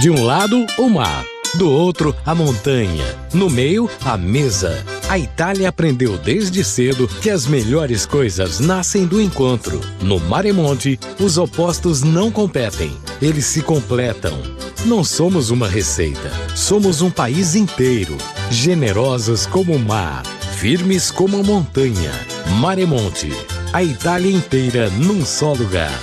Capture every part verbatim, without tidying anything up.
De um lado, o mar. Do outro, a montanha. No meio, a mesa. A Itália aprendeu desde cedo que as melhores coisas nascem do encontro. No Maremonte, os opostos não competem, eles se completam. Não somos uma receita, somos um país inteiro. Generosos como o mar, firmes como a montanha. Maremonte, a Itália inteira num só lugar.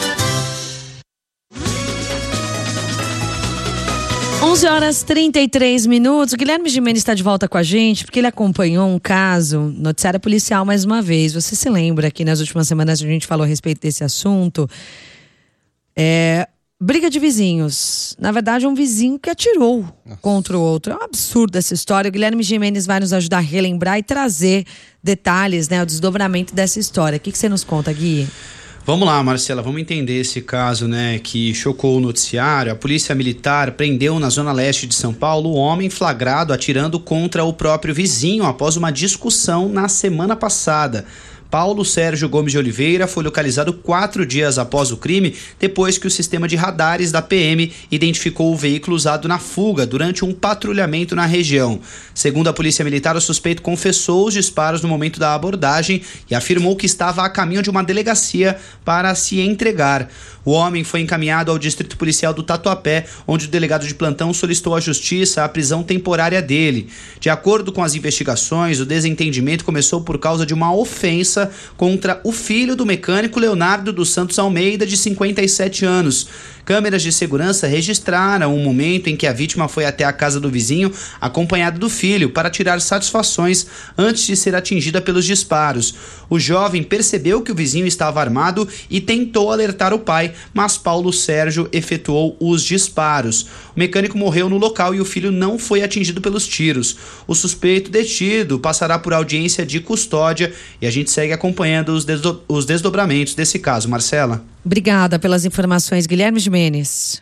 onze horas e trinta e três minutos. O Guilherme Gimenez está de volta com a gente porque ele acompanhou um caso, noticiário policial mais uma vez. Você se lembra que nas últimas semanas a gente falou a respeito desse assunto? É, briga de vizinhos. Na verdade, um vizinho que atirou Nossa. contra o outro. É um absurdo essa história. O Guilherme Gimenez vai nos ajudar a relembrar e trazer detalhes, né, o desdobramento dessa história. O que, que você nos conta, Gui? Vamos lá, Marcela, vamos entender esse caso, né, que chocou o noticiário. A polícia militar prendeu na zona leste de São Paulo um homem flagrado atirando contra o próprio vizinho após uma discussão na semana passada. Paulo Sérgio Gomes de Oliveira foi localizado quatro dias após o crime, depois que o sistema de radares da P M identificou o veículo usado na fuga durante um patrulhamento na região. Segundo a Polícia Militar, o suspeito confessou os disparos no momento da abordagem e afirmou que estava a caminho de uma delegacia para se entregar. O homem foi encaminhado ao Distrito Policial do Tatuapé, onde o delegado de plantão solicitou à Justiça a prisão temporária dele. De acordo com as investigações, o desentendimento começou por causa de uma ofensa contra o filho do mecânico Leonardo dos Santos Almeida, de cinquenta e sete anos. Câmeras de segurança registraram o momento em que a vítima foi até a casa do vizinho, acompanhado do filho, para tirar satisfações antes de ser atingida pelos disparos. O jovem percebeu que o vizinho estava armado e tentou alertar o pai, mas Paulo Sérgio efetuou os disparos. O mecânico morreu no local e o filho não foi atingido pelos tiros. O suspeito detido passará por audiência de custódia e a gente segue acompanhando os, desdo- os desdobramentos desse caso. Marcela? Obrigada pelas informações, Guilherme Gimenez.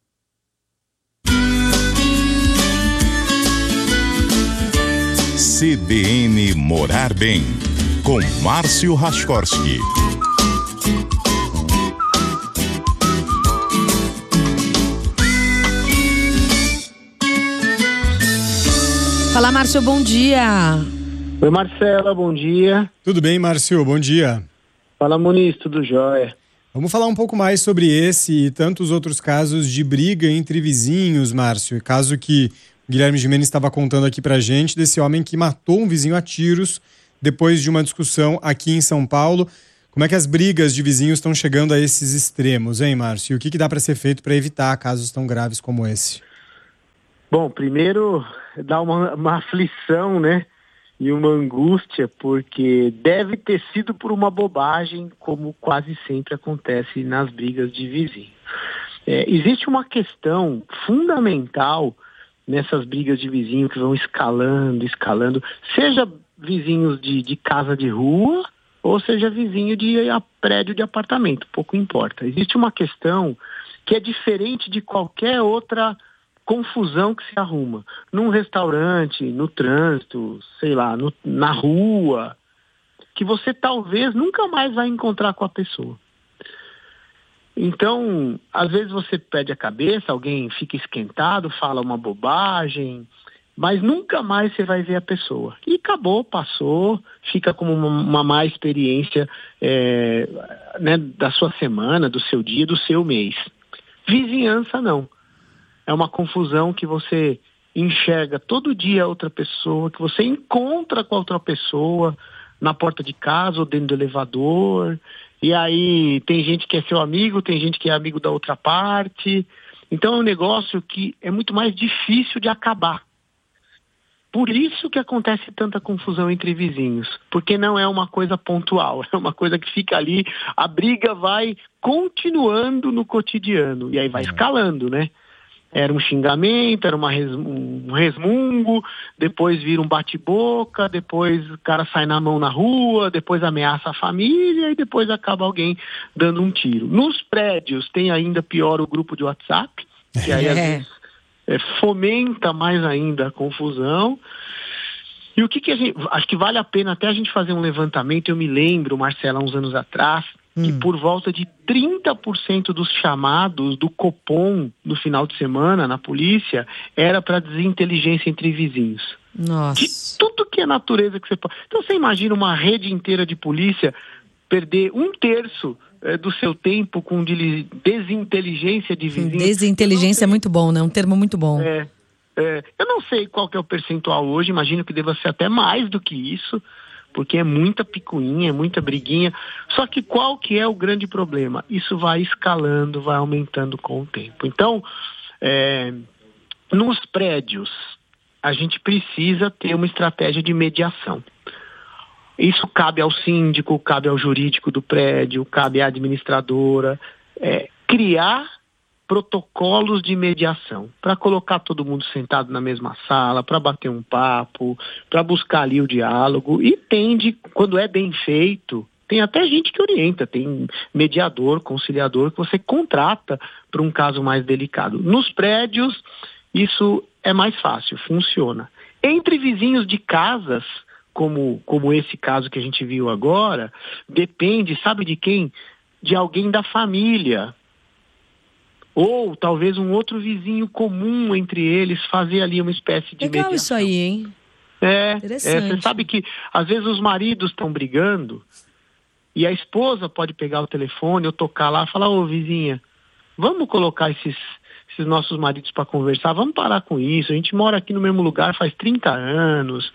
C B N Morar Bem, com Márcio Rachkowski. Fala, Márcio, bom dia. Oi, Marcela, bom dia. Tudo bem, Márcio, bom dia. Fala, Muniz, tudo jóia. Vamos falar um pouco mais sobre esse e tantos outros casos de briga entre vizinhos, Márcio. Caso que o Guilherme Gimenez estava contando aqui pra gente, desse homem que matou um vizinho a tiros depois de uma discussão aqui em São Paulo. Como é que as brigas de vizinhos estão chegando a esses extremos, hein, Márcio? E o que, que dá para ser feito para evitar casos tão graves como esse? Bom, primeiro dá uma, uma aflição, né? E uma angústia, porque deve ter sido por uma bobagem, como quase sempre acontece nas brigas de vizinhos. É, existe uma questão fundamental nessas brigas de vizinho que vão escalando, escalando, seja vizinhos de, de casa de rua, ou seja vizinho de a, prédio de apartamento, pouco importa. Existe uma questão que é diferente de qualquer outra confusão que se arruma. Num restaurante, no trânsito, sei lá, no, na rua, que você talvez nunca mais vai encontrar com a pessoa. Então, às vezes você perde a cabeça, alguém fica esquentado, fala uma bobagem, mas nunca mais você vai ver a pessoa. E acabou, passou, fica como uma, uma má experiência é, né, da sua semana, do seu dia, do seu mês. Vizinhança não. É uma confusão que você enxerga todo dia outra pessoa, que você encontra com a outra pessoa na porta de casa ou dentro do elevador. E aí tem gente que é seu amigo, tem gente que é amigo da outra parte. Então é um negócio que é muito mais difícil de acabar. Por isso que acontece tanta confusão entre vizinhos, porque não é uma coisa pontual, é uma coisa que fica ali, a briga vai continuando no cotidiano, e aí vai escalando, né? Era um xingamento, era uma res, um resmungo, depois vira um bate-boca, depois o cara sai na mão na rua, depois ameaça a família e depois acaba alguém dando um tiro. Nos prédios tem ainda pior o grupo de WhatsApp, que aí às vezes é, fomenta mais ainda a confusão. E o que que a gente... Acho que vale a pena até a gente fazer um levantamento. Eu me lembro, Marcela, uns anos atrás, que por volta de trinta por cento dos chamados do Copom no final de semana na polícia era para desinteligência entre vizinhos. Nossa. De tudo que é natureza que você pode. Então você imagina uma rede inteira de polícia perder um terço é, do seu tempo com desinteligência de vizinhos. Desinteligência é muito bom, né? Um termo muito bom. É, é, eu não sei qual que é o percentual hoje, imagino que deva ser até mais do que isso, porque é muita picuinha, é muita briguinha. Só que qual que é o grande problema? Isso vai escalando, vai aumentando com o tempo. Então, é, nos prédios, a gente precisa ter uma estratégia de mediação. Isso cabe ao síndico, cabe ao jurídico do prédio, cabe à administradora, é, criar protocolos de mediação, para colocar todo mundo sentado na mesma sala, para bater um papo, para buscar ali o diálogo, e tende, quando é bem feito, tem até gente que orienta, tem mediador, conciliador, que você contrata para um caso mais delicado. Nos prédios, isso é mais fácil, funciona. Entre vizinhos de casas, como, como esse caso que a gente viu agora, depende, sabe de quem? De alguém da família. Ou talvez um outro vizinho comum entre eles, fazer ali uma espécie de Legal mediação. Isso aí, hein? É, Interessante. é, você sabe que às vezes os maridos estão brigando e a esposa pode pegar o telefone ou tocar lá e falar: ô vizinha, vamos colocar esses, esses nossos maridos para conversar, vamos parar com isso, a gente mora aqui no mesmo lugar faz trinta anos.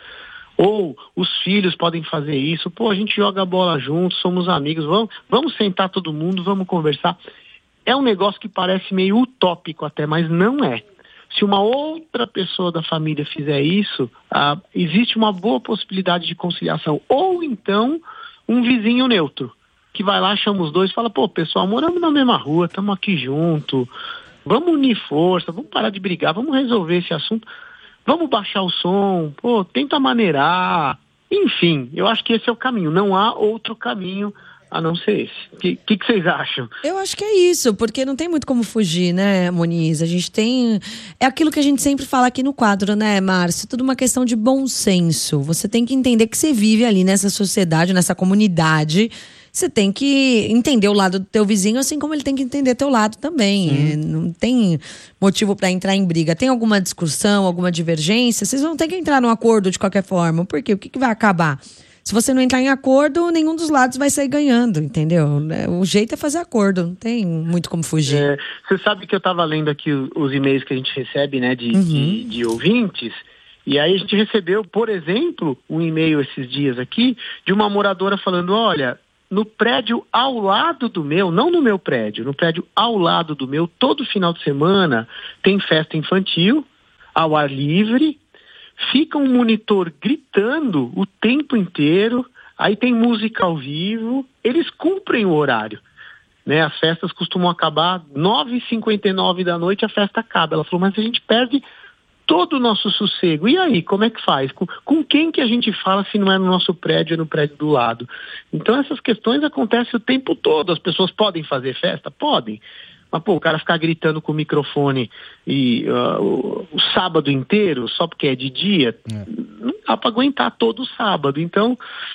Ou os filhos podem fazer isso, pô, a gente joga bola junto, somos amigos, vamos, vamos sentar todo mundo, vamos conversar. É um negócio que parece meio utópico até, mas não é. Se uma outra pessoa da família fizer isso, ah, existe uma boa possibilidade de conciliação. Ou então, um vizinho neutro, que vai lá, chama os dois e fala: pô, pessoal, moramos na mesma rua, estamos aqui junto, vamos unir força, vamos parar de brigar, vamos resolver esse assunto, vamos baixar o som, pô, tenta maneirar. Enfim, eu acho que esse é o caminho, não há outro caminho a não ser esse. O que, que, que vocês acham? Eu acho que é isso, porque não tem muito como fugir, né, Moniz? A gente tem... É aquilo que a gente sempre fala aqui no quadro, né, Márcio? Tudo uma questão de bom senso. Você tem que entender que você vive ali nessa sociedade, nessa comunidade. Você tem que entender o lado do teu vizinho, assim como ele tem que entender teu lado também. Sim. Não tem motivo para entrar em briga. Tem alguma discussão, alguma divergência, vocês vão ter que entrar num acordo de qualquer forma. Por quê? O que, que vai acabar? Se você não entrar em acordo, nenhum dos lados vai sair ganhando, entendeu? O jeito é fazer acordo, não tem muito como fugir. É, você sabe que eu estava lendo aqui os e-mails que a gente recebe, né, de, uhum. de, de ouvintes, e aí a gente recebeu, por exemplo, um e-mail esses dias aqui, de uma moradora falando: olha, no prédio ao lado do meu, não no meu prédio, no prédio ao lado do meu, todo final de semana tem festa infantil, ao ar livre, fica um monitor gritando o tempo inteiro, aí tem música ao vivo, eles cumprem o horário, né? As festas costumam acabar nove e cinquenta e nove da noite, a festa acaba. Ela falou: mas a gente perde todo o nosso sossego. E aí, como é que faz? Com, com quem que a gente fala se não é no nosso prédio, é no prédio do lado? Então essas questões acontecem o tempo todo. As pessoas podem fazer festa? Podem. Mas, pô, o cara ficar gritando com o microfone e, uh, o, o sábado inteiro, só porque é de dia, é. não dá pra aguentar todo sábado. Então,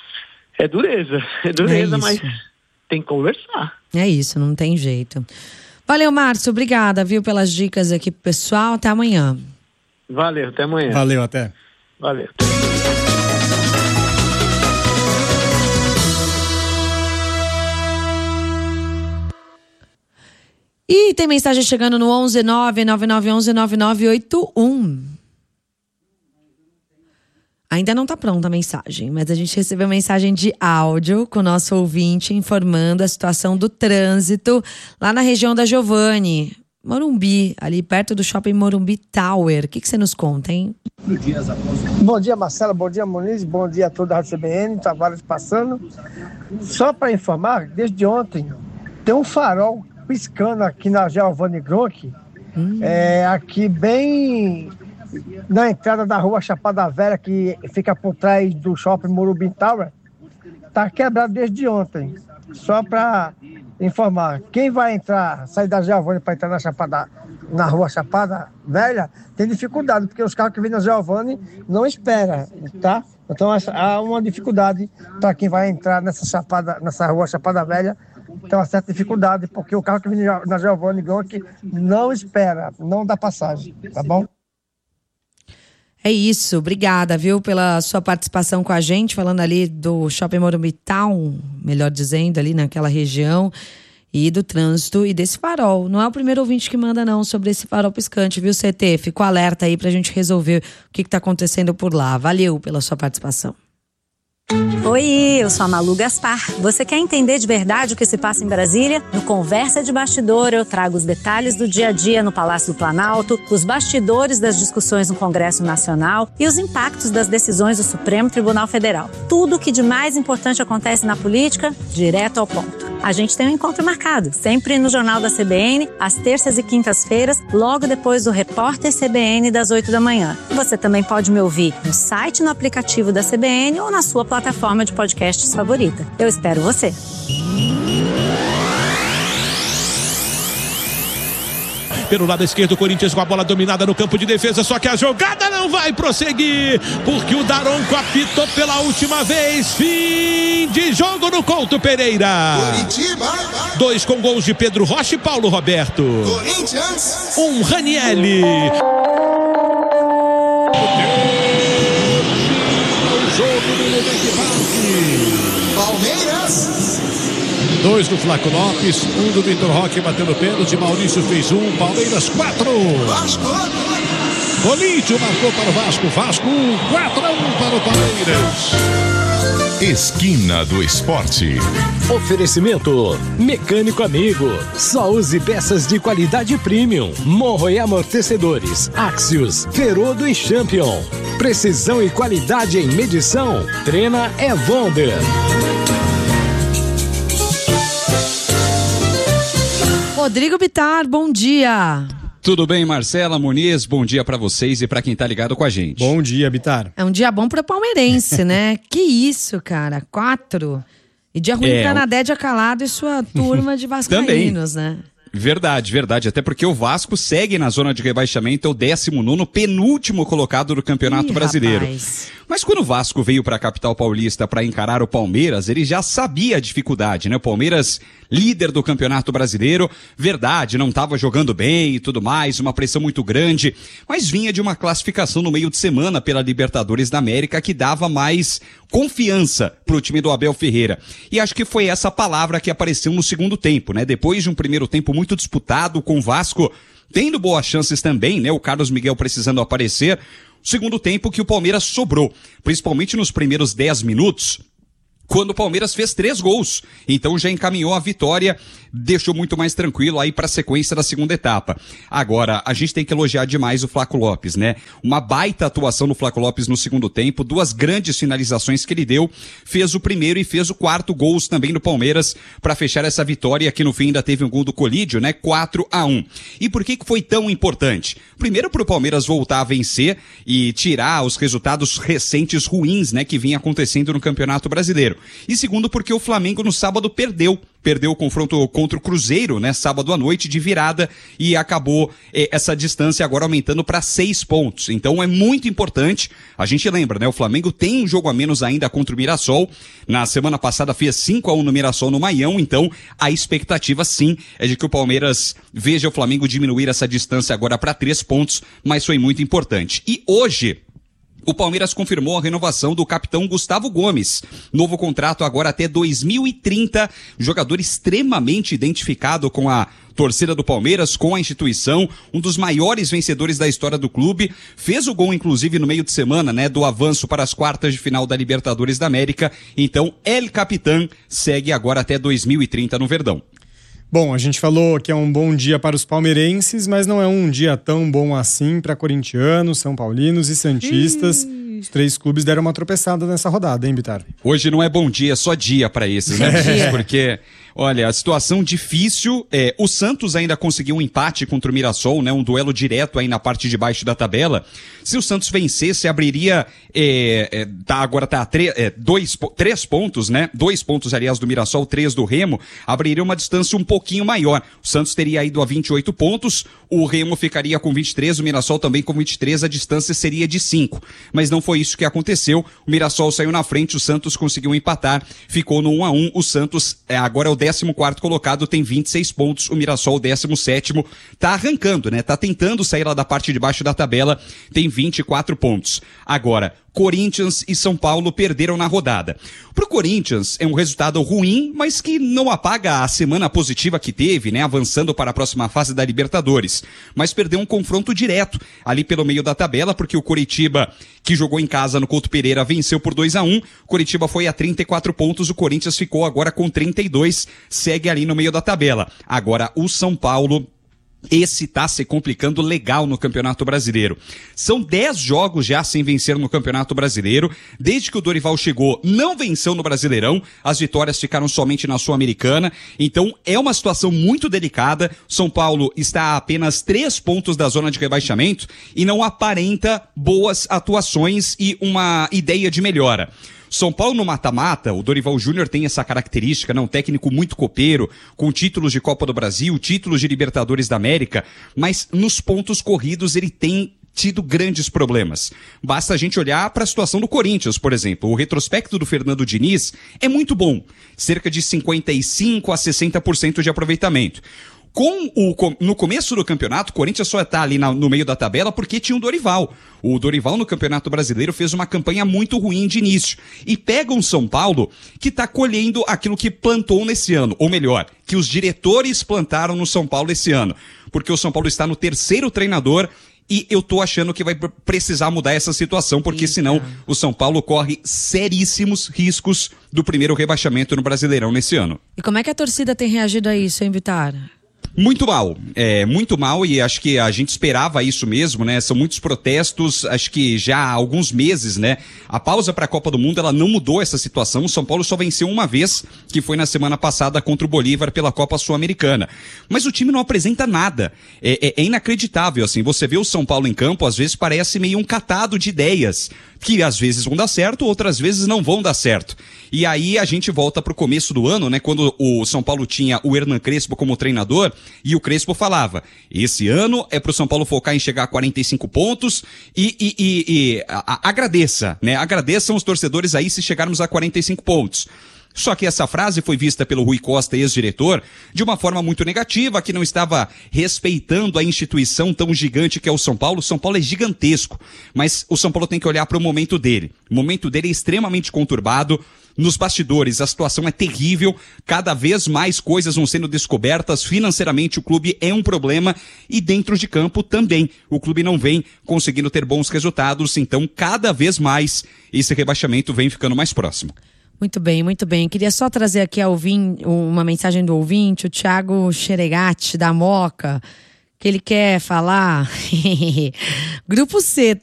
é dureza. É dureza, é mas tem que conversar. É isso, não tem jeito. Valeu, Márcio. Obrigada, viu, pelas dicas aqui pro pessoal. Até amanhã. Valeu, até amanhã. Valeu, até. Valeu. E tem mensagem chegando no onze nove nove nove um um nove nove oito um. Ainda não tá pronta a mensagem, mas a gente recebeu mensagem de áudio com o nosso ouvinte informando a situação do trânsito lá na região da Giovanni, Morumbi, ali perto do Shopping Morumbi Tower. O que, que você nos conta, hein? Bom dia, Marcela. Bom dia, Moniz. Bom dia a toda a Rádio C B N. Tavares passando. Só para informar, desde ontem tem um farol piscando aqui na Giovanni Gronchi, hum. é, aqui bem na entrada da rua Chapada Velha, que fica por trás do Shopping Morumbi Tower. Tá quebrado desde ontem. Só para informar, quem vai entrar, sair da Giovanni para entrar na Chapada, na rua Chapada Velha, tem dificuldade, porque os carros que vêm na Giovanni não esperam, tá? Então há uma dificuldade para quem vai entrar nessa chapada, nessa rua Chapada Velha tem uma certa dificuldade, porque o carro que vem na Giovanni Gronk não espera, não dá passagem, tá bom? É isso, obrigada, viu, pela sua participação com a gente, falando ali do Shopping Morumbi Town, melhor dizendo, ali naquela região, e do trânsito e desse farol. Não é o primeiro ouvinte que manda não sobre esse farol piscante, viu, C T? Ficou alerta aí pra gente resolver o que que tá acontecendo por lá. Valeu pela sua participação. Oi, eu sou a Malu Gaspar. Você quer entender de verdade o que se passa em Brasília? No Conversa de Bastidor eu trago os detalhes do dia a dia no Palácio do Planalto, os bastidores das discussões no Congresso Nacional e os impactos das decisões do Supremo Tribunal Federal. Tudo o que de mais importante acontece na política, direto ao ponto. A gente tem um encontro marcado, sempre no Jornal da C B N, às terças e quintas-feiras, logo depois do Repórter C B N das oito da manhã. Você também pode me ouvir no site, no aplicativo da C B N ou na sua plataforma de podcasts favorita. Eu espero você. Pelo lado esquerdo, o Corinthians com a bola dominada no campo de defesa, só que a jogada não vai prosseguir, porque o Daronco apitou pela última vez. Fim de jogo no Couto Pereira. Curitiba. Dois com gols de Pedro Rocha e Paulo Roberto. Corinthians. Um Ranielli. Palmeiras. Dois do Flaco Lopes, um do Vitor Roque batendo pênalti, Maurício fez um, Palmeiras quatro. Vasco. Colídio marcou para o Vasco, Vasco um, quatro a um para o Palmeiras. Esquina do Esporte. Oferecimento Mecânico Amigo. Só use peças de qualidade premium. Morro e amortecedores, Axios, Ferodo e Champion. Precisão e qualidade em medição. Trena é Wonder. Rodrigo Bittar, bom dia. Tudo bem, Marcela Muniz? Bom dia pra vocês e pra quem tá ligado com a gente. Bom dia, Bittar. É um dia bom pra palmeirense, né? Que isso, cara, quatro. E dia ruim É, pra um- Nadédia Calado e sua turma de vascaínos, né? Verdade, verdade. Até porque o Vasco segue na zona de rebaixamento, é o décimo nono, penúltimo colocado do Campeonato Ih, Brasileiro. rapaz. Mas quando o Vasco veio para a capital paulista para encarar o Palmeiras, ele já sabia a dificuldade, né? O Palmeiras, líder do Campeonato Brasileiro, verdade, não estava jogando bem e tudo mais, uma pressão muito grande, mas vinha de uma classificação no meio de semana pela Libertadores da América que dava mais confiança pro time do Abel Ferreira. E acho que foi essa palavra que apareceu no segundo tempo, né? Depois de um primeiro tempo muito disputado com o Vasco, tendo boas chances também, né? O Carlos Miguel precisando aparecer. Segundo tempo que o Palmeiras sobrou, principalmente nos primeiros dez minutos, quando o Palmeiras fez três gols. Então já encaminhou a vitória, deixou muito mais tranquilo aí para a sequência da segunda etapa. Agora, a gente tem que elogiar demais o Flaco Lopes, né? Uma baita atuação do Flaco Lopes no segundo tempo, duas grandes finalizações que ele deu, fez o primeiro e fez o quarto gols também do Palmeiras para fechar essa vitória, que no fim ainda teve um gol do Colídio, né? quatro a um. E por que que foi tão importante? Primeiro para o Palmeiras voltar a vencer e tirar os resultados recentes ruins, né? Que vinha acontecendo no Campeonato Brasileiro. E segundo, porque o Flamengo no sábado perdeu. Perdeu o confronto contra o Cruzeiro, né? Sábado à noite de virada e acabou eh, essa distância agora aumentando para seis pontos. Então é muito importante. A gente lembra, né? O Flamengo tem um jogo a menos ainda contra o Mirassol. Na semana passada fez cinco a um no Mirassol no Maião. Então a expectativa sim é de que o Palmeiras veja o Flamengo diminuir essa distância agora para três pontos. Mas foi muito importante. E hoje o Palmeiras confirmou a renovação do capitão Gustavo Gomes. Novo contrato agora até dois mil e trinta. Jogador extremamente identificado com a torcida do Palmeiras, com a instituição. Um dos maiores vencedores da história do clube. Fez o gol, inclusive, no meio de semana, né? Do avanço para as quartas de final da Libertadores da América. Então, El Capitán segue agora até dois mil e trinta no Verdão. Bom, a gente falou que é um bom dia para os palmeirenses, mas não é um dia tão bom assim para corintianos, são paulinos e santistas. Ih. Os três clubes deram uma tropeçada nessa rodada, hein, Bittar? Hoje não é bom dia, é só dia para esses, né? É. Porque, olha, a situação difícil, é, o Santos ainda conseguiu um empate contra o Mirassol, né? Um duelo direto aí na parte de baixo da tabela. Se o Santos vencesse, abriria, é, é, tá, agora tá a tre- é, dois, três pontos, né? Dois pontos, aliás, do Mirassol, três do Remo, abriria uma distância um pouquinho maior. O Santos teria ido a vinte e oito pontos, o Remo ficaria com vinte e três, o Mirassol também com vinte e três, a distância seria de cinco. Mas não foi isso que aconteceu. O Mirassol saiu na frente, o Santos conseguiu empatar, ficou no um a um. O Santos é, agora é o décimo quarto colocado tem vinte e seis pontos, o Mirassol, o décimo sétimo, tá arrancando, né? Tá tentando sair lá da parte de baixo da tabela, tem vinte e quatro pontos. Agora, Corinthians e São Paulo perderam na rodada. Pro Corinthians é um resultado ruim, mas que não apaga a semana positiva que teve, né, avançando para a próxima fase da Libertadores. Mas perdeu um confronto direto ali pelo meio da tabela, porque o Coritiba, que jogou em casa no Couto Pereira, venceu por dois a um. Coritiba foi a trinta e quatro pontos, o Corinthians ficou agora com trinta e dois, segue ali no meio da tabela. Agora o São Paulo, esse tá se complicando legal no Campeonato Brasileiro. São dez jogos já sem vencer no Campeonato Brasileiro. Desde que o Dorival chegou, não venceu no Brasileirão. As vitórias ficaram somente na Sul-Americana. Então é uma situação muito delicada. São Paulo está a apenas três pontos da zona de rebaixamento e não aparenta boas atuações e uma ideia de melhora. São Paulo no mata-mata, o Dorival Júnior tem essa característica, né? Um técnico muito copeiro, com títulos de Copa do Brasil, títulos de Libertadores da América, mas nos pontos corridos ele tem tido grandes problemas. Basta a gente olhar para a situação do Corinthians, por exemplo. O retrospecto do Fernando Diniz é muito bom, cerca de cinquenta e cinco a sessenta por cento de aproveitamento. Com o, no começo do campeonato, o Corinthians só está ali na, no meio da tabela porque tinha o Dorival. O Dorival no Campeonato Brasileiro fez uma campanha muito ruim de início. E pega um São Paulo que está colhendo aquilo que plantou nesse ano. Ou melhor, que os diretores plantaram no São Paulo esse ano. Porque o São Paulo está no terceiro treinador e eu tô achando que vai precisar mudar essa situação, porque Eita. senão o São Paulo corre seríssimos riscos do primeiro rebaixamento no Brasileirão nesse ano. E como é que a torcida tem reagido a isso, hein, Vitar? Muito mal, é, muito mal, e acho que a gente esperava isso mesmo, né? São muitos protestos, acho que já há alguns meses, né? A pausa para a Copa do Mundo, ela não mudou essa situação. O São Paulo só venceu uma vez, que foi na semana passada contra o Bolívar pela Copa Sul-Americana. Mas o time não apresenta nada. É, é, é inacreditável, assim. Você vê o São Paulo em campo, às vezes parece meio um catado de ideias, que às vezes vão dar certo, outras vezes não vão dar certo. E aí a gente volta pro começo do ano, né? Quando o São Paulo tinha o Hernan Crespo como treinador, e o Crespo falava, esse ano é pro São Paulo focar em chegar a quarenta e cinco pontos e, e, e, e a, a, agradeça, né? Agradeçam os torcedores aí se chegarmos a quarenta e cinco pontos. Só que essa frase foi vista pelo Rui Costa, ex-diretor, de uma forma muito negativa, que não estava respeitando a instituição tão gigante que é o São Paulo. O São Paulo é gigantesco, mas o São Paulo tem que olhar para o momento dele. O momento dele é extremamente conturbado. Nos bastidores, a situação é terrível, cada vez mais coisas vão sendo descobertas, financeiramente o clube é um problema e dentro de campo também. O clube não vem conseguindo ter bons resultados, então cada vez mais esse rebaixamento vem ficando mais próximo. Muito bem, muito bem. Queria só trazer aqui ao vim, uma mensagem do ouvinte, o Thiago Xeregatti, da Moca, que ele quer falar. Grupo C,